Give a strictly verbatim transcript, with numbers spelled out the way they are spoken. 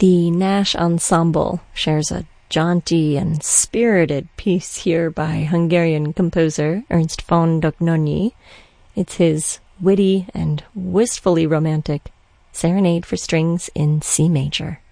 The Nash Ensemble shares a jaunty and spirited piece here by Hungarian composer Ernst von Dohnányi. It's his witty and wistfully romantic Serenade for Strings in C Major.